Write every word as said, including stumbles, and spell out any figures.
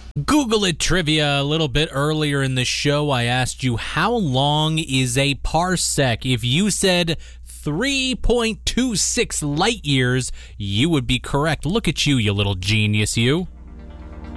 Google it trivia. A little bit earlier in the show, I asked you, how long is a parsec? If you said three point two six light years, you would be correct. Look at you, you little genius, you.